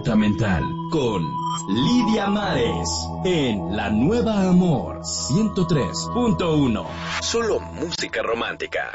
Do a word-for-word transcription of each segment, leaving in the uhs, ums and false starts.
Nota Mental con Lidia Mares en La Nueva Amor ciento tres punto uno. Solo música romántica.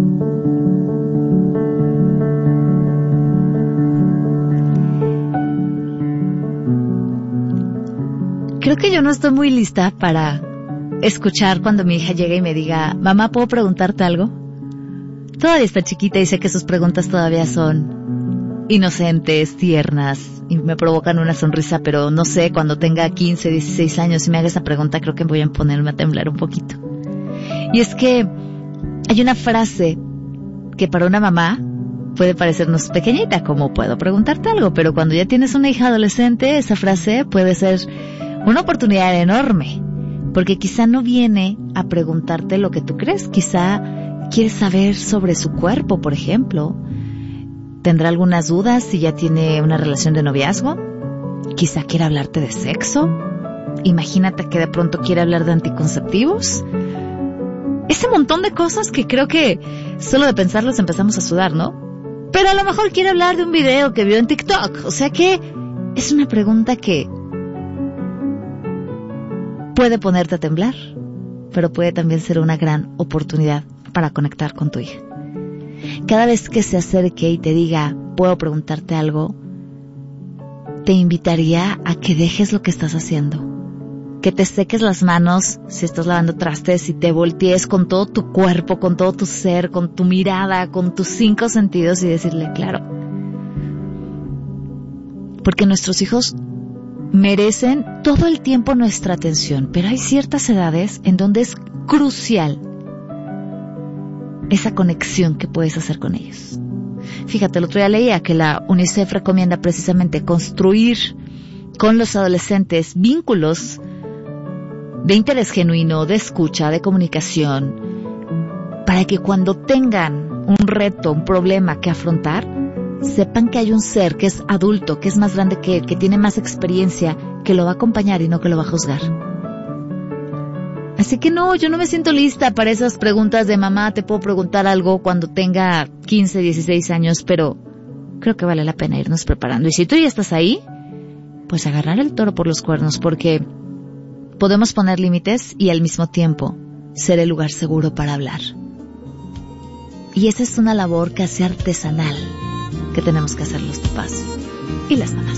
Creo que yo no estoy muy lista para escuchar cuando mi hija llega y me diga, mamá, ¿puedo preguntarte algo? Todavía está chiquita y sé que sus preguntas todavía son inocentes, tiernas y me provocan una sonrisa, pero no sé, cuando tenga quince, dieciséis años y me haga esa pregunta, creo que voy a ponerme a temblar un poquito. Y es que hay una frase que para una mamá puede parecernos pequeñita, como puedo preguntarte algo, pero cuando ya tienes una hija adolescente, esa frase puede ser una oportunidad enorme, porque quizá no viene a preguntarte lo que tú crees, quizá quieres saber sobre su cuerpo, por ejemplo. ¿Tendrá algunas dudas si ya tiene una relación de noviazgo? Quizá quiera hablarte de sexo. Imagínate que de pronto quiere hablar de anticonceptivos. Ese montón de cosas que creo que solo de pensarlos empezamos a sudar, ¿no? Pero a lo mejor quiere hablar de un video que vio en TikTok. O sea que es una pregunta que puede ponerte a temblar, pero puede también ser una gran oportunidad para conectar con tu hija. Cada vez que se acerque y te diga, ¿puedo preguntarte algo?, te invitaría a que dejes lo que estás haciendo, que te seques las manos si estás lavando trastes y te voltees con todo tu cuerpo, con todo tu ser, con tu mirada, con tus cinco sentidos y decirle, claro. Porque nuestros hijos merecen todo el tiempo nuestra atención, pero hay ciertas edades en donde es crucial esa conexión que puedes hacer con ellos. Fíjate, el otro día leía que la UNICEF recomienda precisamente construir con los adolescentes vínculos de interés genuino, de escucha, de comunicación, para que cuando tengan un reto, un problema que afrontar, sepan que hay un ser que es adulto, que es más grande que él, que tiene más experiencia, que lo va a acompañar y no que lo va a juzgar. Así que no, yo no me siento lista para esas preguntas de mamá, te puedo preguntar algo cuando tenga quince, dieciséis años, pero creo que vale la pena irnos preparando. Y si tú ya estás ahí, pues agarrar el toro por los cuernos, porque podemos poner límites y al mismo tiempo ser el lugar seguro para hablar. Y esa es una labor casi artesanal que tenemos que hacer los papás y las mamás.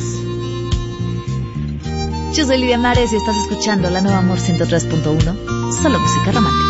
Yo soy Lidia Mares y estás escuchando La Nueva Amor ciento tres punto uno, solo música romántica.